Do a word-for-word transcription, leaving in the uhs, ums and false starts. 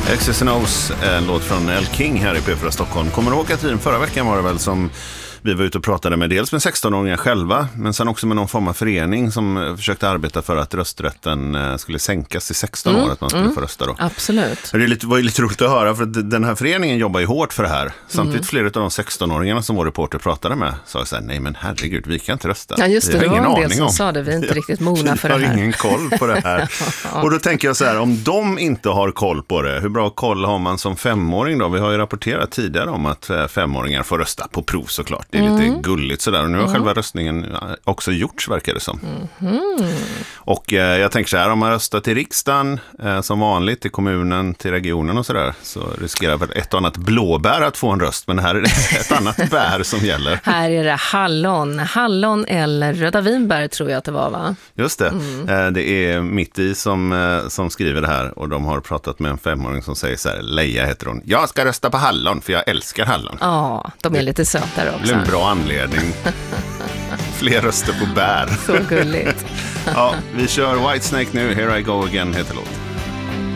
X S N O's en låt från El King här i P fyra Stockholm. Kommer du ihåg att tiden förra veckan var det väl som vi var ute och pratade med dels med sexton-åringar själva, men sen också med någon form av förening som försökte arbeta för att rösträtten skulle sänkas till sexton mm, år, att man skulle mm, få rösta då. Absolut. Det lite, var ju lite roligt att höra, för att den här föreningen jobbar ju hårt för det här. Samtidigt mm. flera av de sexton-åringarna som vår reporter pratade med sa så här, nej men herregud, vi kan inte rösta. Ja just det, vi har det var ingen en del som om. sa det, vi är inte riktigt mogna för det här. Vi har ingen koll på det här. Och då tänker jag så här, om de inte har koll på det, hur bra koll har man som femåring då? Vi har ju rapporterat tidigare om att femåringar får rösta på prov såklart. Det är mm. lite gulligt sådär. Och nu har mm. själva röstningen också gjorts, verkar det som. Mm. Och eh, jag tänker så här, om man röstar till riksdagen eh, som vanligt, till kommunen, till regionen och sådär, så riskerar väl ett och annat blåbär att få en röst. Men här är det ett annat bär som gäller. Här är det hallon. Hallon eller röda vinbär tror jag att det var, va? Just det. Mm. Eh, det är Mitt i som, eh, som skriver det här. Och de har pratat med en femåring som säger så här, Leia heter hon. Jag ska rösta på hallon för jag älskar hallon. Ja, de är lite sötare också. Det är en bra anledning. Fler röster på bär. Så gulligt. Ja, vi kör Whitesnake nu. Here I go again heter låten.